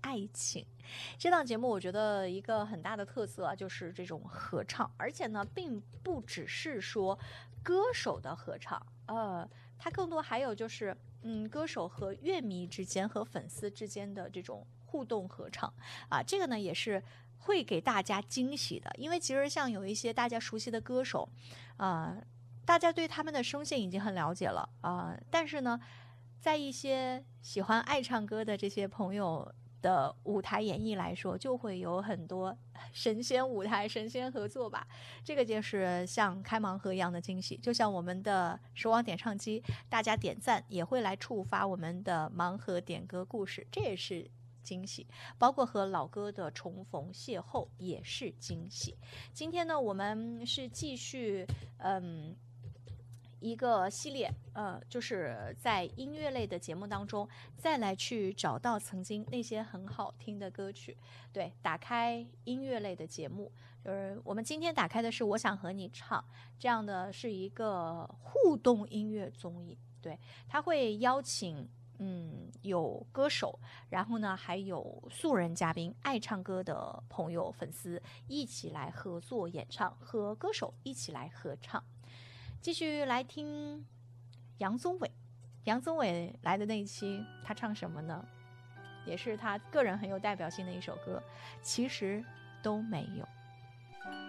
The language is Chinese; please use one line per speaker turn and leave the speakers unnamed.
爱情。这档节目我觉得一个很大的特色啊，就是这种合唱，而且呢，并不只是说歌手的合唱，它更多还有就是歌手和乐迷之间和粉丝之间的这种互动合唱啊，这个呢也是会给大家惊喜的。因为其实像有一些大家熟悉的歌手大家对他们的声线已经很了解了但是呢在一些喜欢爱唱歌的这些朋友的舞台演绎来说，就会有很多神仙舞台、神仙合作吧。这个就是像开盲盒一样的惊喜，就像我们的守望点唱机，大家点赞也会来触发我们的盲盒点歌故事，这也是惊喜。包括和老歌的重逢邂逅也是惊喜。今天呢，我们是继续一个系列就是在音乐类的节目当中再来去找到曾经那些很好听的歌曲。对，打开音乐类的节目，就是我们今天打开的是我想和你唱，这样的是一个互动音乐综艺。对，他会邀请有歌手，然后呢还有素人嘉宾，爱唱歌的朋友粉丝一起来合作演唱，和歌手一起来合唱。继续来听杨宗纬，杨宗纬来的那一期他唱什么呢？也是他个人很有代表性的一首歌，其实都没有。